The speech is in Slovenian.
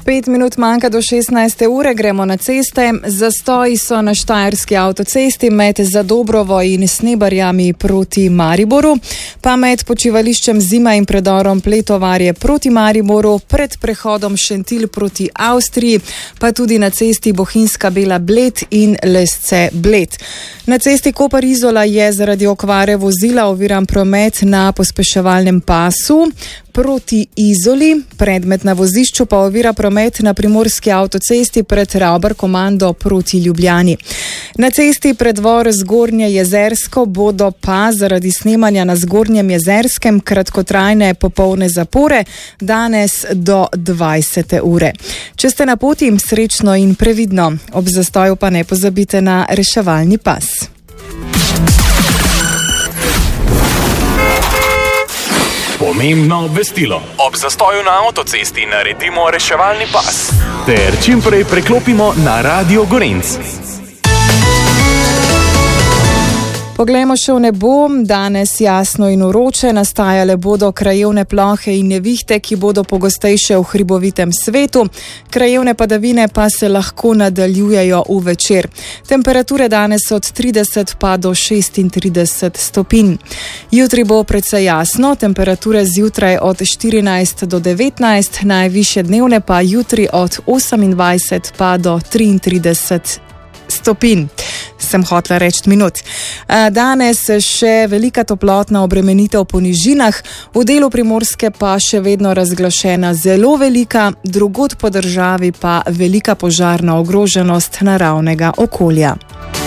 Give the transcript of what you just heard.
5 minut manjka do 16. ure, gremo na ceste. Zastoji so na Štajerski avtocesti med Zadobrovo in Snebarjami proti Mariboru, pa med počivališčem Zima in predorom Pletovarje proti Mariboru, pred prehodom Šentilj proti Avstriji, pa tudi na cesti Bohinjska Bela Bled in Lesce Bled. Na cesti Koper-Izola je zaradi okvare vozila oviran promet na pospeševalnem pasu proti Izoli, predmet na vozišču pa ovira promet na Primorski avtocesti pred Ravbar-Komando proti Ljubljani. Na cesti Predvor Zgornje Jezersko bodo pa zaradi snemanja na Zgornjem Jezerskem kratkotrajne popolne zapore danes do 20. ure. Če ste na poti, srečno in previdno. Ob zastoju pa ne pozabite na reševalni pas. Pomembno obvestilo. Ob zastoju na avtocesti naredimo reševalni pas ter čim prej preklopimo na Radio Gorenc. Poglejmo še v nebo. Danes jasno in vroče, nastajale bodo krajevne plohe in nevihte, ki bodo pogostejše v hribovitem svetu. Krajevne padavine pa se lahko nadaljujejo v večer. Temperature danes od 30 pa do 36 stopinj. Jutri bo precej jasno, temperature zjutraj od 14 do 19, najvišje dnevne pa jutri od 28 pa do 33 stopinj. Sem hotela reči minut. Danes še velika toplotna obremenitev po nižinah, v delu Primorske pa še vedno razglašena zelo velika, drugod po državi pa velika požarna ogroženost naravnega okolja.